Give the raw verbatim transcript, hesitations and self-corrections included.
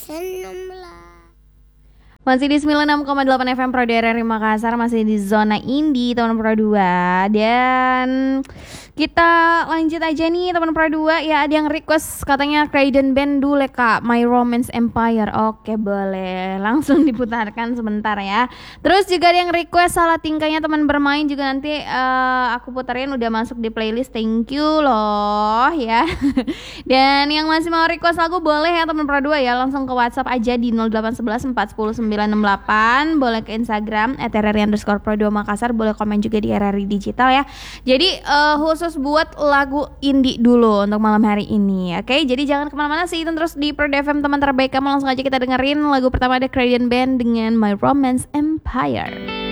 Senum lah. Masih di sembilan puluh enam koma delapan F M Pro D R R I Makassar, masih di zona indie teman Pro dua. Dan kita lanjut aja nih teman Pro dua. Ya ada yang request katanya Craydon Band dulu Kak, My Romance Empire. Oke boleh, langsung diputarkan sebentar ya. Terus juga ada yang request Salah Tingkahnya Teman Bermain, juga nanti uh, aku puterin, udah masuk di playlist. Thank you loh ya. Dan yang masih mau request lagu boleh ya teman Pro dua ya, langsung ke WhatsApp aja di nol delapan satu satu empat nol sembilan enam delapan, boleh ke Instagram at r r i underscore pro dua Makassar, boleh komen juga di R R I Digital ya. Jadi uh, khusus buat lagu indie dulu untuk malam hari ini. Oke, jadi jangan kemana-mana sih, itu terus di Pro D F M teman terbaik kamu. Langsung aja kita dengerin lagu pertama, ada Craydon Band dengan My Romance Empire.